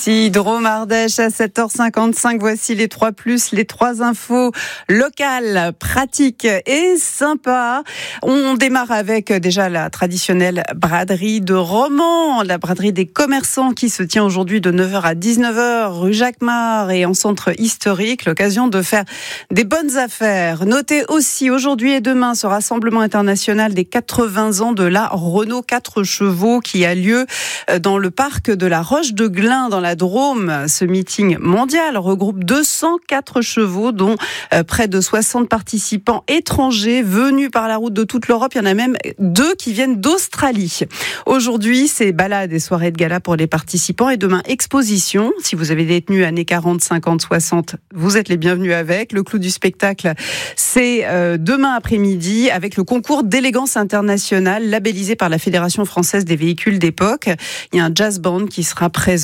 Drôme Ardèche à 7h55. Voici les 3+, les 3 infos locales, pratiques et sympas. On démarre avec déjà la traditionnelle braderie de Romans, la braderie des commerçants qui se tient aujourd'hui de 9h à 19h rue Jacquemart et en centre historique. L'occasion de faire des bonnes affaires. Notez aussi aujourd'hui et demain ce rassemblement international des 80 ans de la Renault 4 chevaux qui a lieu dans le parc de la Roche de Glin dans la Drôme. Ce meeting mondial regroupe 204 chevaux, dont près de 60 participants étrangers venus par la route de toute l'Europe. Il y en a même 2 qui viennent d'Australie. Aujourd'hui, c'est balades et soirées de gala pour les participants et demain, exposition. Si vous avez des tenues années 40, 50, 60, vous êtes les bienvenus avec. Le clou du spectacle, c'est demain après-midi avec le concours d'élégance internationale labellisé par la Fédération française des véhicules d'époque. Il y a un jazz band qui sera présent.